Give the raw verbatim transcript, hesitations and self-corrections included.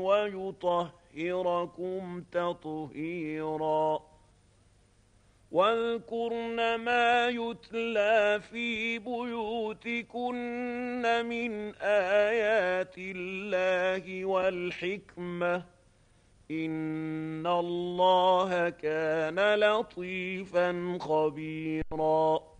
ويطهركم تطهيرا واذكرن ما يتلى في بيوتكن من آيات الله والحكمة إن الله كان لطيفا خبيرا